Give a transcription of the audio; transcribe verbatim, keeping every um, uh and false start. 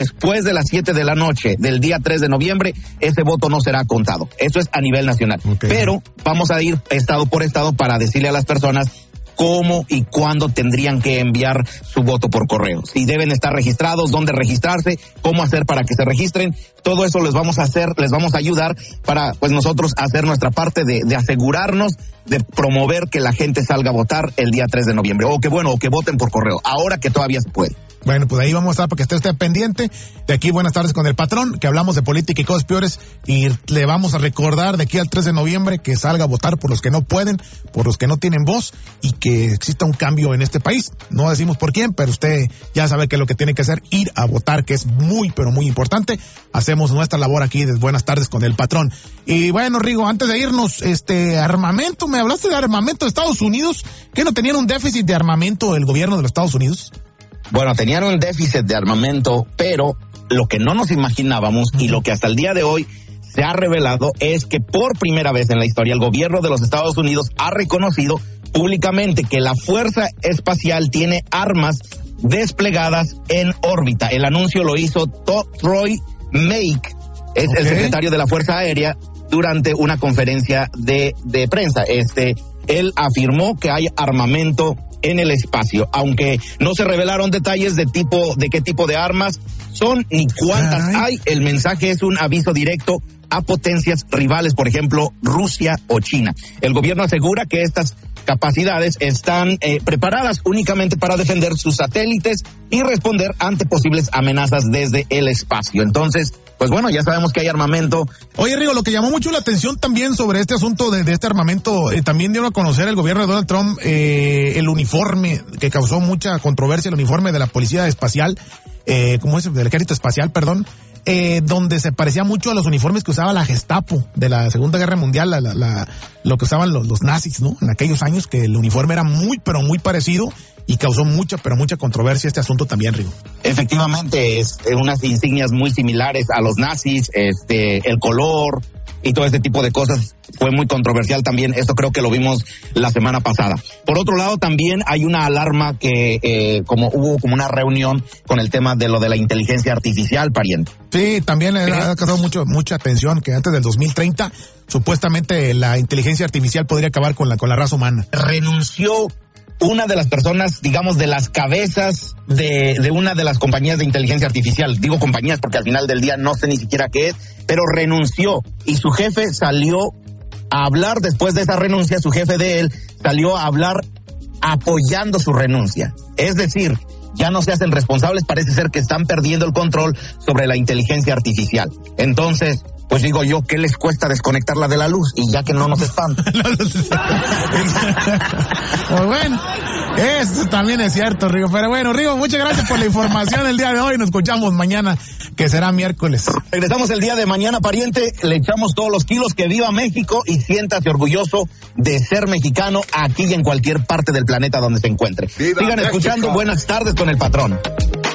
después de las siete de la noche del día tres de noviembre, ese voto no será contado. Eso es a nivel nacional. Okay. Pero vamos a ir estado por estado para decirle a las personas cómo y cuándo tendrían que enviar su voto por correo. Si deben estar registrados, dónde registrarse, cómo hacer para que se registren. Todo eso les vamos a hacer, les vamos a ayudar para pues nosotros hacer nuestra parte de, de asegurarnos de promover que la gente salga a votar el día tres de noviembre. O que bueno, o que voten por correo, ahora que todavía se puede. Bueno, pues ahí vamos a estar para que usted esté pendiente. De aquí, buenas tardes con el patrón, que hablamos de política y cosas peores, y le vamos a recordar de aquí al tres de noviembre que salga a votar por los que no pueden, por los que no tienen voz, y que exista un cambio en este país. No decimos por quién, pero usted ya sabe que lo que tiene que hacer, ir a votar, que es muy, pero muy importante. Hacemos nuestra labor aquí de buenas tardes con el patrón. Y bueno, Rigo, antes de irnos, este, armamento, me hablaste de armamento de Estados Unidos, ¿que no tenían un déficit de armamento el gobierno de los Estados Unidos? Bueno, tenían un déficit de armamento, pero lo que no nos imaginábamos y lo que hasta el día de hoy se ha revelado es que por primera vez en la historia el gobierno de los Estados Unidos ha reconocido públicamente que la Fuerza Espacial tiene armas desplegadas en órbita. El anuncio lo hizo Troy Make, es okay. el secretario de la Fuerza Aérea, durante una conferencia de, de prensa. Este, él afirmó que hay armamento en el espacio, aunque no se revelaron detalles de tipo, de qué tipo de armas son ni cuántas Ay. hay. El mensaje es un aviso directo a potencias rivales, por ejemplo, Rusia o China. El gobierno asegura que estas capacidades están eh, preparadas únicamente para defender sus satélites y responder ante posibles amenazas desde el espacio. Entonces, pues bueno, ya sabemos que hay armamento. Oye, Rigo, lo que llamó mucho la atención también sobre este asunto de, de este armamento, eh, también dio a conocer el gobierno de Donald Trump eh, el uniforme que causó mucha controversia, el uniforme de la Policía Espacial, eh, ¿cómo es? Del Ejército Espacial, perdón. Eh, donde se parecía mucho a los uniformes que usaba la Gestapo de la Segunda Guerra Mundial, la, la, la, lo que usaban los, los nazis, ¿no? En aquellos años, que el uniforme era muy, pero muy parecido y causó mucha, pero mucha controversia este asunto también, Rigo. Efectivamente, es unas insignias muy similares a los nazis, este, el color y todo este tipo de cosas fue muy controversial también. Esto creo que lo vimos la semana pasada. Por otro lado, también hay una alarma que eh, como hubo como una reunión con el tema de lo de la inteligencia artificial, pariente. Sí, también le ha causado mucho, mucha atención que antes del dos mil treinta supuestamente la inteligencia artificial podría acabar con la, con la raza humana. Renunció una de las personas, digamos, de las cabezas de, de una de las compañías de inteligencia artificial. Digo compañías porque al final del día no sé ni siquiera qué es, pero renunció y su jefe salió a hablar después de esa renuncia. Su jefe de él salió a hablar apoyando su renuncia. Es decir, ya no se hacen responsables, parece ser que están perdiendo el control sobre la inteligencia artificial. Entonces, pues digo yo, ¿qué les cuesta desconectarla de la luz? Y ya que no nos espanta. Pues bueno, eso también es cierto, Rigo. Pero bueno, Rigo, muchas gracias por la información el día de hoy. Nos escuchamos mañana, que será miércoles. Regresamos el día de mañana, pariente. Le echamos todos los kilos. Que viva México y siéntase orgulloso de ser mexicano aquí y en cualquier parte del planeta donde se encuentre. Viva Sigan México. Escuchando Buenas Tardes con el Patrón.